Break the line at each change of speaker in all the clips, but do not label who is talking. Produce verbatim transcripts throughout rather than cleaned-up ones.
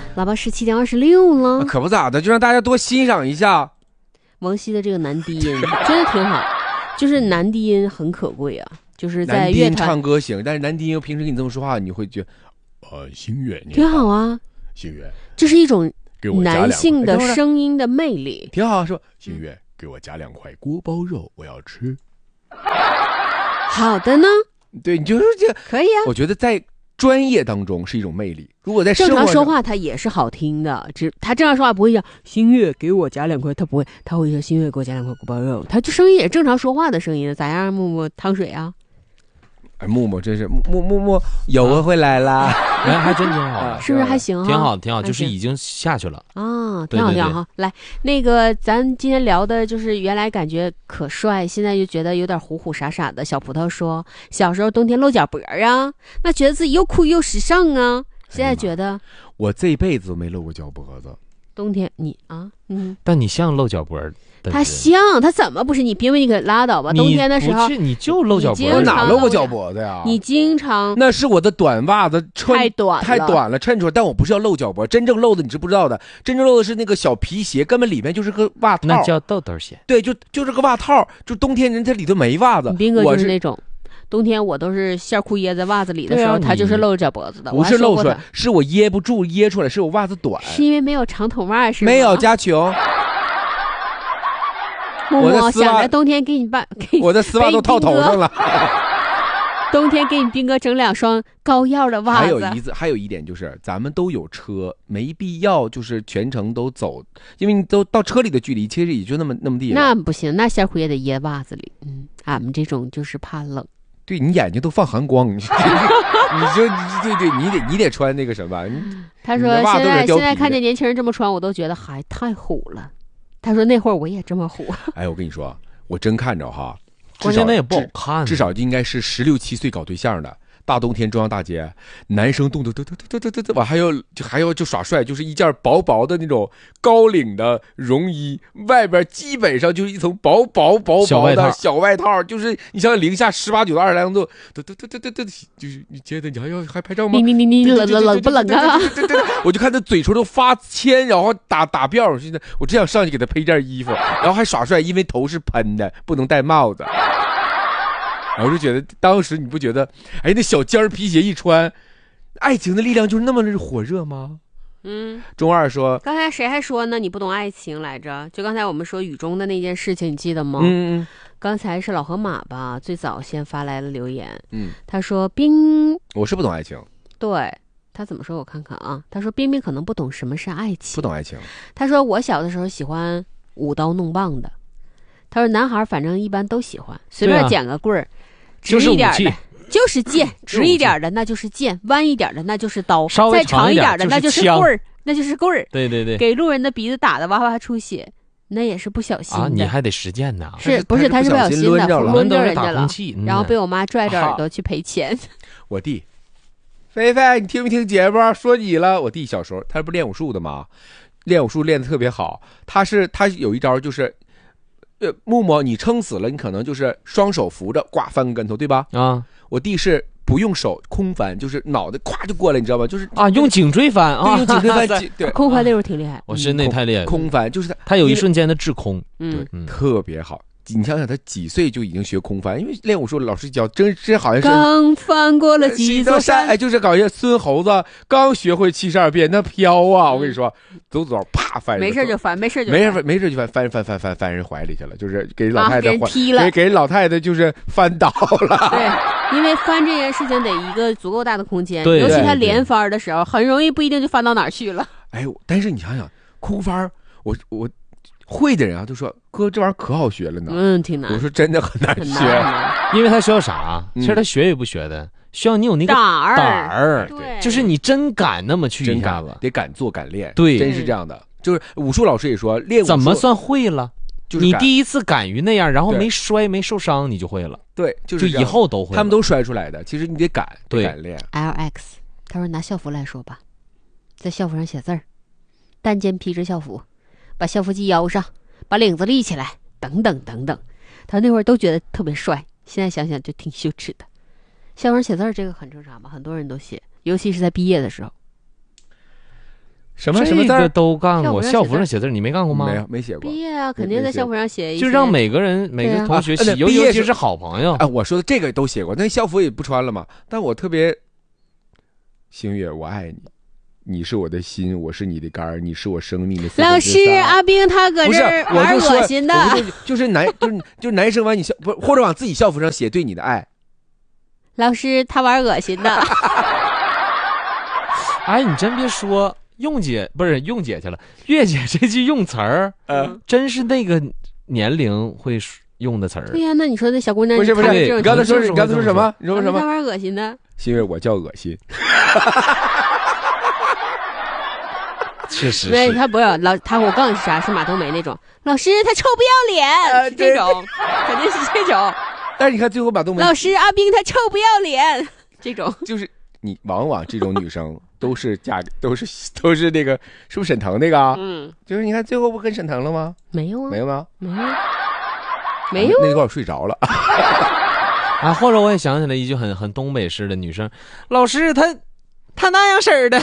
喇叭十七点二十六了，
可不咋的，就让大家多欣赏一下
王希的这个男低音，真的挺好，就是男低音很可贵啊，就是在乐团
唱歌行，但是男低音平时跟你这么说话，你会觉得，呃，星月
挺好啊，
星月，
这是一种男性的声音的魅力，
挺好，说星月给我加两块锅包肉，我要吃。
好的呢，
对，你就是这
可以啊，
我觉得在专业当中是一种魅力，如果在
正常说话，他也是好听的。只他正常说话不会讲星月给我加两块，他不会，他会说星月给我加两块锅包肉，他就声音也正常说话的声音，咋样？木木汤水啊？
哎，木木真是木木木有我回来啦，
哎，还真挺好，
是不是还行？
挺好，挺好，就是已经下去了
啊，挺好，挺好。来，那个咱今天聊的就是原来感觉可帅，现在就觉得有点虎虎傻傻的。小葡萄说，小时候冬天露脚脖啊，那觉得自己又酷又时尚啊。现在觉得、哎、
我这辈子都没露过脚脖子。
冬天你啊，嗯，
但你像露脚脖。
他像他怎么不是你？别问你可拉倒吧。冬天的时候，
你你就露脚脖，
我哪露过脚脖子呀？
你经常
那是我的短袜子衬
太短
太短了，衬出来。但我不是要露脚脖，真正露的你是不知道的。真正露的是那个小皮鞋，根本里面就是个袜套，
那叫豆豆鞋。
对，就就是个袜套，就冬天人家里头没袜子。
斌哥就是那种。冬天我都是线裤掖在袜子里的时候，
啊、
他就是露着脚脖子的。
不是露出来，是我掖不住掖出来，是我袜子短。
是因为没有长筒袜是吗？
没有，家穷。
默默想着冬天给你办，给
我的丝袜都套头上了。
冬天给你斌哥整两双高腰的袜子。
还有一还有一点就是，咱们都有车，没必要就是全程都走，因为你都到车里的距离其实也就那么那么地。
那不行，那线裤也得掖袜子里。嗯，俺们这种就是怕冷。
对你眼睛都放寒光，你就对对，你得你得穿那个什么。
他说现在现在看见年轻人这么穿，我都觉得还太虎了。他说那会儿我也这么虎。
哎，我跟你说，我真看着哈，
关键那也不好看，
至少应该是十六七岁搞对象的。大冬天中央大街，男生动动动动动动动动，完还要就还要就耍帅，就是一件薄薄的那种高领的绒衣，外边基本上就是一层薄薄薄薄的小外套，就是你像零下十八九度二十来度，对对对对对对，就是你觉得你还要还拍照吗？
你你你你冷冷冷不冷啊？
对对对，我就看他嘴唇都发青，然后打打辫，现在我只想上去给他配件衣服，然后还耍帅，因为头是喷的，不能戴帽子。我就觉得当时你不觉得，哎，那小尖儿皮鞋一穿，爱情的力量就是那么火热吗？
嗯，
中二说，
刚才谁还说呢？你不懂爱情来着？就刚才我们说雨中的那件事情，你记得吗？
嗯，
刚才是老河马吧，最早先发来了留言。
嗯，
他说冰，
我是不懂爱情。
对他怎么说？我看看啊。他说冰冰可能不懂什么是爱情，
不懂爱情。
他说我小的时候喜欢舞刀弄棒的。他说男孩反正一般都喜欢，随便捡个棍儿。直一点的就是剑，直一点的那就是剑，弯一点的那就是刀，再长一点的那就是棍儿，那就是棍儿。
对对对，
给路人的鼻子打的哇哇出血，那也是不小心的。
啊，你还得实践呢。
是不是他是不小心的，抡着人家了，
嗯、
然后被我妈拽着耳朵去赔钱。
我弟，菲菲，你听没听节目？说你了。我弟小时候他不练武术的吗？练武术练得特别好，他是他有一招就是。呃，木木，你撑死了，你可能就是双手扶着，呱翻个跟头，对吧？
啊，
我弟是不用手空翻，就是脑袋咵就过来，你知道吧？就是
啊，用颈椎翻啊，
用颈椎翻，对，
空翻那时候挺厉害。
我是那太厉害，
空翻就是他，
他有一瞬间的滞空，
嗯，
对，特别好。你想想，他几岁就已经学空翻？因为练武术老师教，真真好像是
刚翻过了几座山，
哎，就是搞一些孙猴子刚学会七十二变，那飘啊！我跟你说，走走啪翻，
没事就翻，没事就
没事没事就翻翻翻翻翻翻人怀里去了，就是给老太太、
啊、踢了，
给给老太太就是翻倒了。
对，因为翻这件事情得一个足够大的空间，
对，
尤其他连翻的时候，很容易不一定就翻到哪儿去了。
哎，但是你想想，空翻，我我。会的人啊，就说哥这玩意儿可好学了呢。
嗯，挺难。
我说真的很难学，
难
因为他需要啥？其实他学也不学的，需要你有那个
胆儿，
胆儿，
对，
就是你真敢那么去
一下子，得敢做敢练。
对，
真是这样的。就是武术老师也说，练武术
怎么算会了？
就是
你第一次敢于那样，然后没摔没受伤，你就会了。
对，就是
就以后都会。
他们都摔出来的，其实你得敢，得敢练。
L X， 他说拿校服来说吧，在校服上写字儿，单肩披着校服，把校服系腰上。把领子立起来，等等等等，他那会儿都觉得特别帅，现在想想就挺羞耻的。校服上写字这个很正常吧，很多人都写，尤其是在毕业的时候。
什么什么字
这个都干过。
校
校服上写字你没干过吗？
没有，没写过。
毕业啊，肯定在校服上写一些，
就让每个人每个同学写，尤尤其是好朋友。
哎，我说的这个都写过，那校服也不穿了嘛。但我特别，星月，我爱你。你是我的心，我是你的肝儿，你是我生命的四分之三。
老师，阿兵他搁这儿玩恶心的，
就就是男就是就是男生往你校不或者往自己校服上写对你的爱。
老师他玩恶心的。
哎，你真别说，用姐不是用姐去了，月姐这句用词儿，呃，真是那个年龄会用的词儿。
对呀、啊，那你说那小姑娘，
不是不是，你刚才说你刚才说什么？你说什么？
他玩恶心的。
因为我叫恶心。
确实是，
对，他不要老他，我告诉你是啥，是马冬梅那种。老师他臭不要脸，呃、这种肯定是这种。
但是你看最后马冬梅，
老师阿兵他臭不要脸，这种
就是你往往这种女生都是嫁都是都是那个是不是沈腾那个啊？嗯，就是你看最后不跟沈腾了吗？
没有啊，
没有吗？
没有，没有、啊。
那块我睡着了。
啊，或者我也想起来一句很很东北式的女生，老师他他那样式儿的。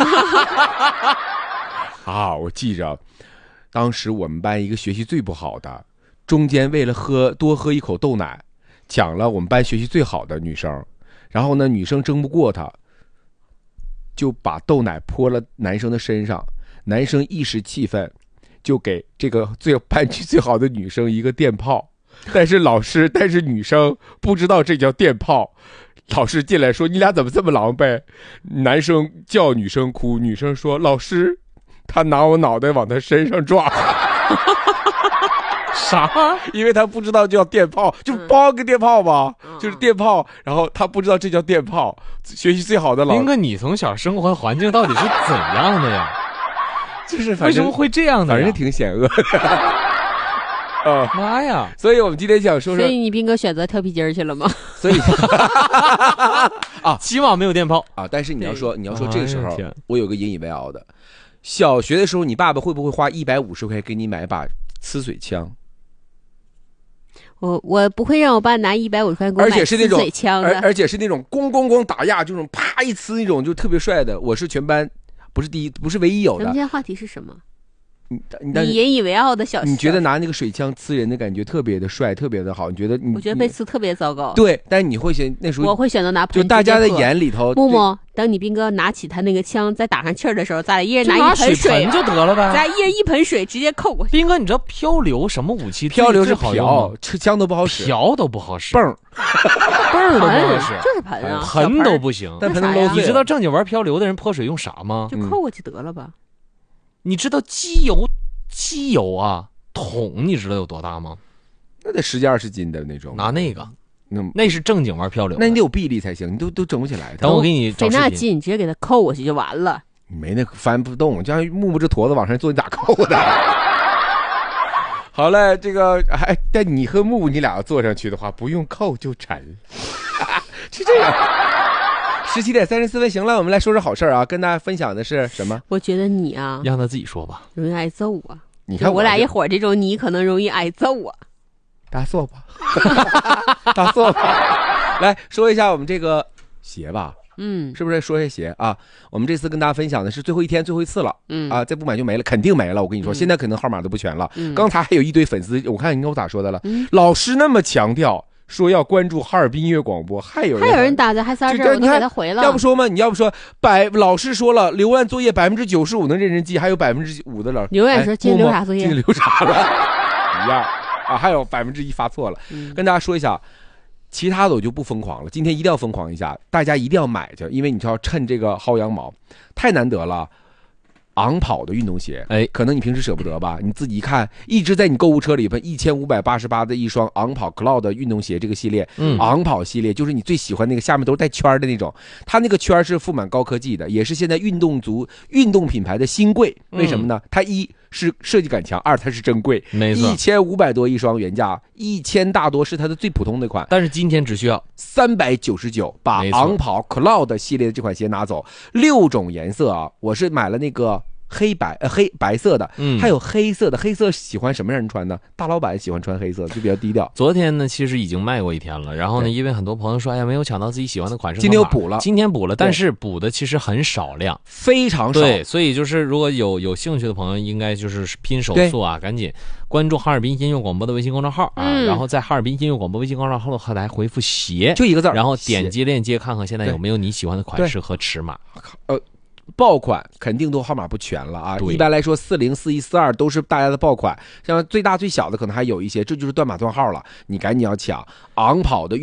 啊，我记着，当时我们班一个学习最不好的，中间为了喝多喝一口豆奶，抢了我们班学习最好的女生，然后呢，女生争不过他，就把豆奶泼了男生的身上，男生一时气愤，就给这个最班级最好的女生一个电炮，但是老师，但是女生不知道这叫电炮。老师进来说：“你俩怎么这么狼狈？”男生叫女生哭，女生说：“老师。”他拿我脑袋往他身上撞。
啥？
因为他不知道叫电炮，就包个电炮吧、嗯、就是电炮，然后他不知道这叫电炮。学习最好的老
林哥，你从小生活环境到底是怎样的呀？
就是
为什么会这样的呀？
反正挺险恶的。
啊妈呀！
所以我们今天想说说，
所以你斌哥选择跳皮筋去了吗？
所以
啊，起码没有电炮
啊。但是你要说，你要说这个时候，哎、我有个引以为傲的。小学的时候，你爸爸会不会花一百五十块给你买把呲水枪？
我我不会让我爸拿一百五十块给我买呲水枪的，
而而且是那种咣咣咣打压，就是啪一呲那种，就特别帅的。我是全班不是第一，不是唯一有的。
咱们今天话题是什么？
你
你引以为傲的小，
你觉得拿那个水枪呲人的感觉特别的帅，特别的好？你觉得你？
我觉得被呲特别糟糕。
对，但是你会选那时候，
我会选择拿盆。
就大家的眼里头，
木木，等你斌哥拿起他那个枪再打上气儿的时候，咱俩一人拿一盆
水就得了呗。
咱俩一人一盆水直接扣过去。
斌哥，你知道漂流什么武器？
漂流是瓢，枪都不好使，
瓢都不好使，
泵
泵都不好使，
就是盆啊，
盆都不行。
但盆都
你知道正经玩漂流的人泼水用啥吗？
就扣过去得了吧。
你知道机油？机油啊，桶你知道有多大吗？
那得十几二十斤的那种。
拿那个，那那是正经玩漂流。
那你得有臂力才行，你都都整不起来。
等我给你找视频。
那劲，你直接给它扣过去就完了。
你没那翻不动，就像木木这坨子往上坐，你咋扣的？好了，这个哎，但你和木木你俩要坐上去的话，不用扣就沉，是这样。十七点三十四分，行了，我们来说说好事啊！跟大家分享的是什么？
我觉得你啊，
让他自己说吧。
容易挨揍啊！
你看
我, 我俩一伙儿这种，你可能容易挨揍啊。
大坐吧，大坐吧。来说一下我们这个鞋吧，
嗯，
是不是说一下鞋啊？我们这次跟大家分享的是最后一天最后一次了，嗯啊，再不买就没了，肯定没了。我跟你说，嗯、现在可能号码都不全了。嗯、刚才还有一堆粉丝，我看你跟我咋说的了？嗯、老师那么强调。说要关注哈尔滨音乐广播，还有人
还有人打的还仨字，我都给他回了。
要不说嘛，你要不说百老师说了，留案作业百分之九十五能认真记，还有百分之五的老
留案说今天留啥作业？
今天留啥了？一样啊，还有百分之一发错了。嗯、跟大家说一下，其他的我就不疯狂了，今天一定要疯狂一下，大家一定要买去，因为你知道趁这个薅羊毛，太难得了。昂跑的运动鞋，哎，可能你平时舍不得吧？你自己一看，一直在你购物车里边，一千五百八十八的一双昂跑 Cloud 运动鞋，这个系列，嗯，昂跑系列就是你最喜欢那个，下面都是带圈的那种，它那个圈是覆满高科技的，也是现在运动族运动品牌的新贵。为什么呢？嗯、它一是设计感强，二它是珍贵，
没错，
一千五百多一双原价，一千大多是它的最普通的款，
但是今天只需要
三百九十九，把昂跑 Cloud 系列的这款鞋拿走，六种颜色啊，我是买了那个。 黑白呃黑白色的，
嗯，
还有黑色的。黑色喜欢什么人穿呢？大老板喜欢穿黑色，就比较低调。
昨天呢，其实已经卖过一天了。然后呢，因为很多朋友说，哎呀，没有抢到自己喜欢的款式，
今天又补了，
今天补了，但是补的其实很少量，
非常少。
对，所以就是如果有有兴趣的朋友，应该就是拼手速啊，赶紧关注哈尔滨音乐广播的微信公众号啊，
嗯、
然后在哈尔滨音乐广播微信公众号的后台回复鞋，
就一个字，
然后点击链接看看现在有没有你喜欢的款式和尺码。
呃。爆款肯定都号码不全了啊！一般来说，四零、四一、四二都是大家的爆款，像最大最小的可能还有一些，这就是断码断号了，你赶紧要抢。昂跑的